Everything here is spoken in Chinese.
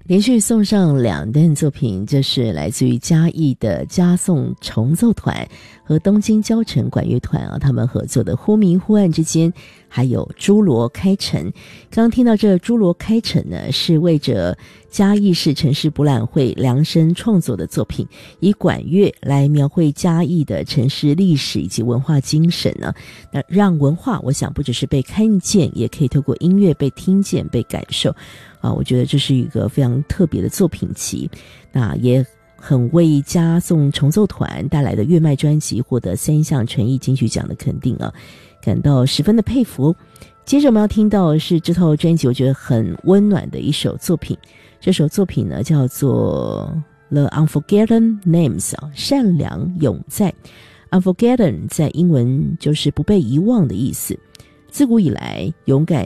连续送上2段作品，这是来自于嘉义的嘉颂重奏团和东京交城管乐团他们合作的《忽明忽暗之间》，还有《侏罗开城》。刚刚听到这《侏罗开城》呢，是为着嘉义市城市博览会量身创作的作品，以管乐来描绘嘉义的城市历史以及文化精神呢。那让文化，我想不只是被看见，也可以透过音乐被听见、被感受。我觉得这是一个非常特别的作品集，那也很为嘉颂重奏团带来的乐脉专辑获得3项诚意金曲奖的肯定感到十分的佩服。接着我们要听到的是这套专辑我觉得很温暖的一首作品，这首作品呢叫做 The Unforgotten Names 善良永在。 Unforgotten 在英文就是不被遗忘的意思。自古以来，勇敢